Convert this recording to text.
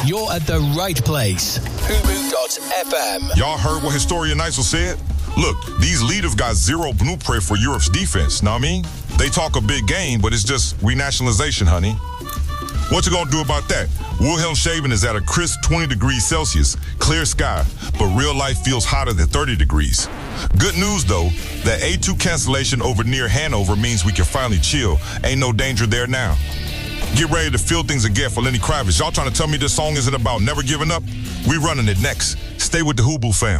you're at the right place. Fubu.fm. Y'all heard what Historia Neisel said? Look, these leaders got zero blueprint for Europe's defense, know what I mean? They talk a big game, but it's just renationalization, honey. What you gonna do about that? Wilhelmshaven is at a crisp 20 degrees Celsius, clear sky, but real life feels hotter than 30 degrees. Good news, though, that A2 cancellation over near Hanover means we can finally chill. Ain't no danger there now. Get ready to feel things again for Lenny Kravitz. Y'all trying to tell me this song isn't about never giving up? We running it next. Stay with the Hubu fam.